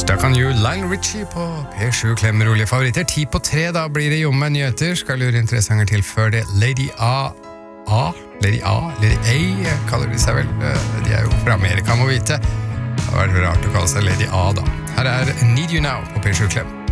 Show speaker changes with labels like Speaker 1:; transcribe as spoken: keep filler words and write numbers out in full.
Speaker 1: Stuck on You, Lionel Richie på P sju Klemmer rolige favoritter. Ti på tre, da blir det jomme nyheter. Skal lure inn tre sanger til før det. Lady A, A, Lady A, Lady A, kaller de seg vel. De er jo fra Amerika, må vite. Det var rart å kalle seg Lady A da. Her er Need You Now på P sju Klemmer.